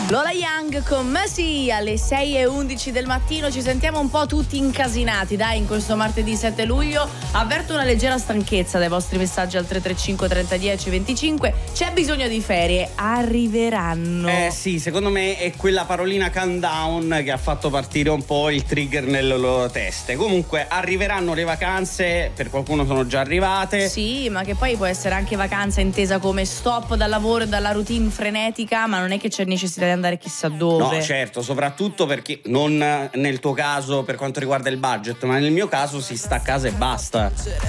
Lola Young con Messi alle 6:11 del mattino. Ci sentiamo un po' tutti incasinati, dai, in questo martedì 7 luglio. Avverto una leggera stanchezza dai vostri messaggi al 335 30 10 25. C'è bisogno di ferie, arriveranno. Sì, secondo me è quella parolina countdown che ha fatto partire un po' il trigger nelle loro teste. Comunque arriveranno le vacanze, per qualcuno sono già arrivate. Sì, ma che poi può essere anche vacanza intesa come stop dal lavoro e dalla routine frenetica, ma non è che c'è necessità di andare chissà dove. No, certo, soprattutto perché non nel tuo caso per quanto riguarda il budget, ma nel mio caso si sta a casa e basta.